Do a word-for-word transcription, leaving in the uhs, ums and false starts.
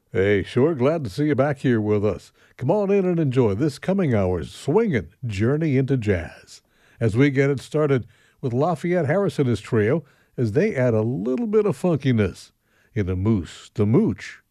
Hey, sure glad to see you back here with us. Come on in and enjoy this coming hour's swinging journey into jazz. As we get it started with Lafayette Harris and his trio, as they add a little bit of funkiness in a moose, the mooch,